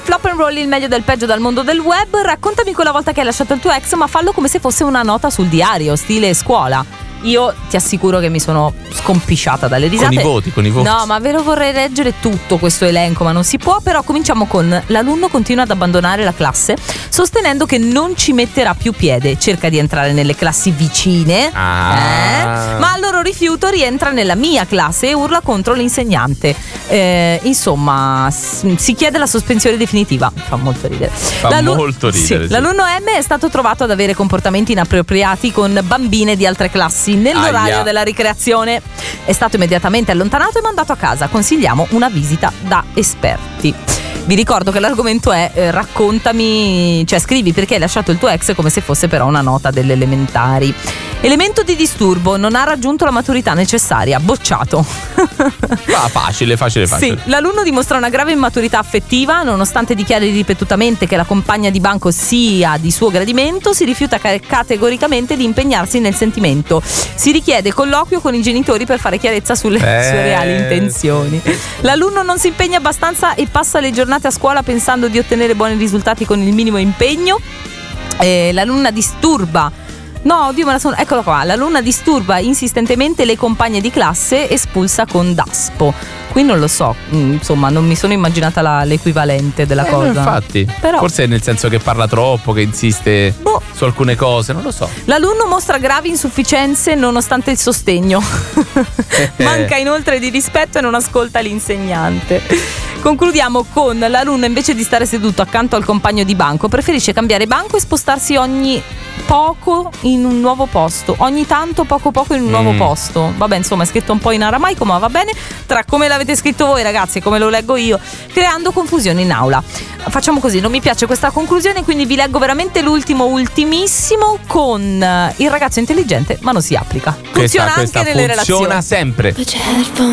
Flop and roll, il meglio del peggio dal mondo del web. Raccontami quella volta che hai lasciato il tuo ex, ma fallo come se fosse una nota sul diario, stile scuola. Io ti assicuro che mi sono scompisciata dalle risate. Con i voti. No, ma ve lo vorrei leggere tutto questo elenco, ma non si può. Però cominciamo con: l'alunno continua ad abbandonare la classe sostenendo che non ci metterà più piede. Cerca di entrare nelle classi vicine, ma al loro rifiuto rientra nella mia classe e urla contro l'insegnante. Insomma, si chiede la sospensione definitiva. Fa molto ridere. Molto ridere. Sì. L'alunno M è stato trovato ad avere comportamenti inappropriati con bambine di altre classi nell'orario della ricreazione. È stato immediatamente allontanato e mandato a casa. Consigliamo una visita da esperti. Vi ricordo che l'argomento è raccontami, cioè scrivi perché hai lasciato il tuo ex come se fosse però una nota delle elementari. Elemento di disturbo: non ha raggiunto la maturità necessaria, bocciato. Facile. Sì, l'alunno dimostra una grave immaturità affettiva, nonostante dichiari ripetutamente che la compagna di banco sia di suo gradimento, si rifiuta categoricamente di impegnarsi nel sentimento. Si richiede colloquio con i genitori per fare chiarezza sulle sue reali intenzioni. L'alunno non si impegna abbastanza e passa le giornate a scuola pensando di ottenere buoni risultati con il minimo impegno. L'alunna disturba. No, oddio, eccolo qua. L'alunna disturba insistentemente le compagne di classe, espulsa con daspo. Qui non lo so, insomma, non mi sono immaginata l'equivalente della cosa. Infatti, però, forse è nel senso che parla troppo, che insiste su alcune cose, non lo so. L'alunno mostra gravi insufficienze nonostante il sostegno. Manca inoltre di rispetto e non ascolta l'insegnante. Concludiamo con: l'alunno, invece di stare seduto accanto al compagno di banco, preferisce cambiare banco e spostarsi ogni poco in un nuovo posto. Ogni tanto, poco in un nuovo posto. Vabbè, insomma, è scritto un po' in aramaico, ma va bene. Tra come l'avete scritto voi, ragazzi, e come lo leggo io, creando confusione in aula. Facciamo così, non mi piace questa conclusione, quindi vi leggo veramente ultimissimo con il ragazzo intelligente ma non si applica. Funziona anche nelle relazioni. Funziona sempre.